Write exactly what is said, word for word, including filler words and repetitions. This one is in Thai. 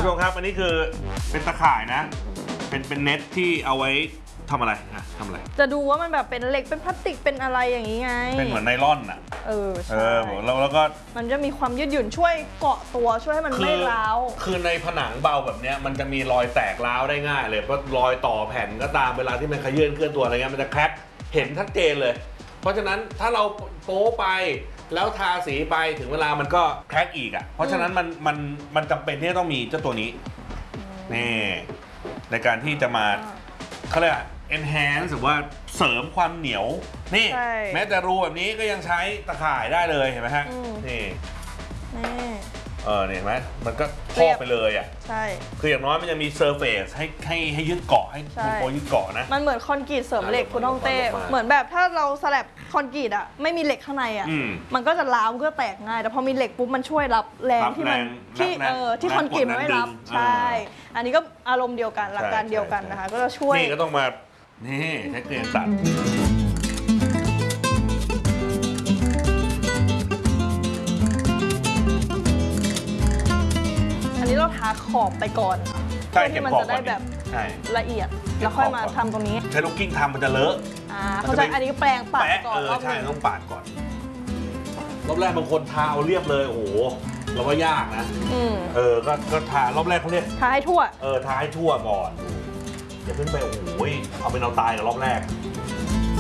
ผู้ชมครับอันนี้คือเป็นตะข่ายนะเป็นเป็นเน็ตที่เอาไว้ทำอะไรอะทำอะไรจะดูว่ามันแบบเป็นเหล็กเป็นพลาสติกเป็นอะไรอย่างนี้ไงเป็นเหมือนไนล่อนอ่ะเออเออแล้วแล้วก็มันจะมีความยืดหยุ่นช่วยเกาะตัวช่วยให้มันไม่ร้าวคือในผนังเบาแบบนี้มันจะมีรอยแตกร้าวได้ง่ายเลยเพราะรอยต่อแผ่นก็ตามเวลาที่มันขยื่นเคลื่อนตัวอะไรเงี้ยมันจะแคร็กเห็นชัดเจนเลยเพราะฉะนั้นถ้าเราโป๊ไปแล้วทาสีไปถึงเวลามันก็แคร็กอีกอ่ะเพราะฉะนั้นมันมันมันจำเป็นที่จะต้องมีเจ้าตัวนี้นี่ในการที่จะมาเขาเรียก enhance หรือว่าเสริมความเหนียวนี่แม้แต่รูแบบนี้ก็ยังใช้ตะข่ายได้เลยเห็นไหมฮะนี่เออเนี่ยเห็นไหมมันก็ครอบไปเลยอ่ะใช่คืออย่างน้อยมันจะมีเซอร์เฟซให้ให้ให้ยึดเกาะให้โปรยึดเกาะนะมันเหมือนคอนกรีตเสริมเหล็กคุณต้องเต้เหมือนแบบถ้าเราสลับคอนกรีตอ่ะไม่มีเหล็กข้างในอ่ะมันก็จะร้าวก็แตกง่ายแต่พอมีเหล็กปุ๊บมันช่วยรับแรงที่มันที่เออที่คอนกรีตมันไม่รับใช่อันนี้ก็อารมณ์เดียวกันหลักการเดียวกันนะคะก็จะช่วยนี่ก็ต้องมานี่ใช้เกลียงตัดอันนี้เราทาขอบไปก่อนเพื่อที่มันจะได้แบบละเอียดแล้วค่อยมาทำตรงนี้ใช้ลูกกิ้งทำมันจะเลอะอ่าเข้าใจอันนี้ก็แปรงปาดก่อนรอบนึงต้องปาดก่อนรอบแรกบางคนทาเอาเรียบเลยโอ้โหเราว่ายากนะเออก็ก็ทารอบแรกเขาเรียกทาให้ทั่วเออทาให้ทั่วก่อนอย่าเพิ่งไปโอ้โหเอาเป็นเอาตายกับรอบแรก